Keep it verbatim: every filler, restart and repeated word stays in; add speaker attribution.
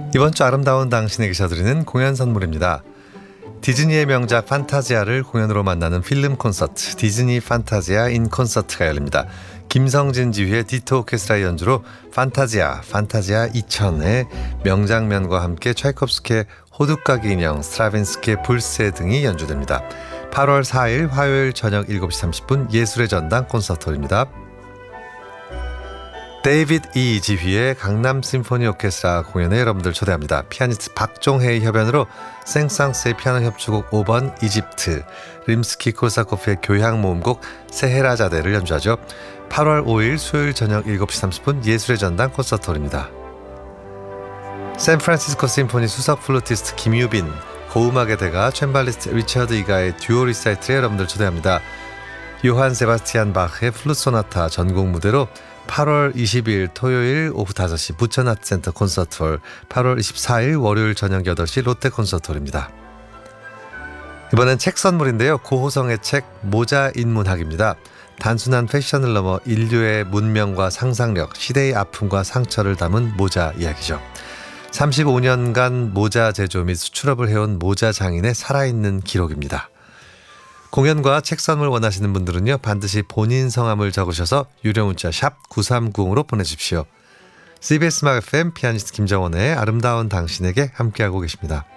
Speaker 1: 이번 주 아름다운 당신에게 셔드리는 공연 선물입니다. 디즈니의 명작 판타지아를 공연으로 만나는 필름 콘서트 디즈니 판타지아 인 콘서트가 열립니다. 김성진 지휘의 디토 오케스트라의 연주로 판타지아, 판타지아 이천의 명장면과 함께 차이콥스키의 호두까기 인형, 스트라빈스키의 불새 등이 연주됩니다. 팔월 사일 화요일 저녁 일곱 시 삼십 분 예술의 전당 콘서트홀입니다. 데이비드 이 지휘의 강남 심포니 오케스트라 공연에 여러분들 초대합니다. 피아니스트 박종혜의 협연으로 생상스의 피아노 협주곡 오 번 이집트, 림스키-코르사코프의 교향 모음곡 세헤라자데를 연주하죠. 팔월 오일 수요일 저녁 일곱 시 삼십 분 예술의 전당 콘서트홀입니다. 샌프란시스코 심포니 수석 플루티스트 김유빈, 고음악의 대가 챈발리스트 리처드 이가의 듀오 리사이틀에 여러분들 초대합니다. 요한 세바스티안 바흐의 플룻 소나타 전곡 무대로 팔월 이십일 토요일 오후 다섯 시 부천 아트센터 콘서트홀, 팔월 이십사일 월요일 저녁 여덟 시 롯데 콘서트홀입니다. 이번엔 책 선물인데요. 고호성의 책 모자 인문학입니다. 단순한 패션을 넘어 인류의 문명과 상상력, 시대의 아픔과 상처를 담은 모자 이야기죠. 삼십오 년간 모자 제조 및 수출업을 해온 모자 장인의 살아있는 기록입니다. 공연과 책 선물 원하시는 분들은요, 반드시 본인 성함을 적으셔서 유료 문자 샵 구삼구공으로 보내주십시오. 씨비에스 음악 에프엠 피아니스트 김정원의 아름다운 당신에게 함께하고 계십니다.